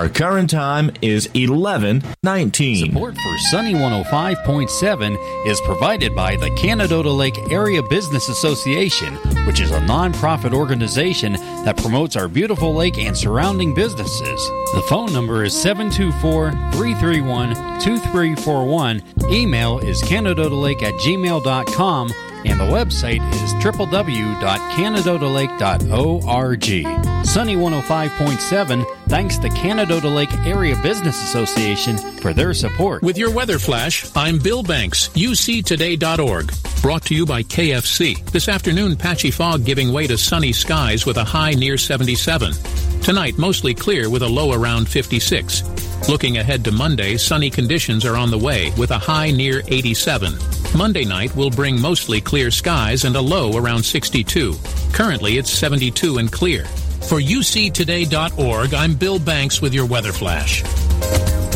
Our current time is 11:19. Support for Sunny 105.7 is provided by the Canadota Lake Area Business Association, which is a non-profit organization that promotes our beautiful lake and surrounding businesses. The phone number is 724-331-2341. Email is canadotalake@gmail.com. And the website is www.canadotalake.org. Sunny 105.7 thanks the Canadota Lake Area Business Association for their support. With your weather flash, I'm Bill Banks, uctoday.org. Brought to you by KFC. This afternoon, patchy fog giving way to sunny skies with a high near 77. Tonight, mostly clear with a low around 56. Looking ahead to Monday, sunny conditions are on the way with a high near 87. Monday night will bring mostly clear skies and a low around 62. Currently, it's 72 and clear. For uctoday.org, I'm Bill Banks with your weather flash.